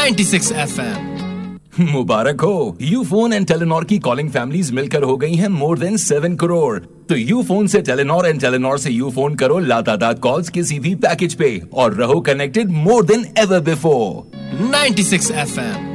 96 FM। मुबारक हो, Ufone and Telenor की calling families मिलकर हो गई हैं मोर देन 7 करोड़। तो यूफोन से टेलीनॉर एंड टेलीनॉर से यूफोन करो लातादाद कॉल्स किसी भी पैकेज पे और रहो connected more than ever before. 96 FM।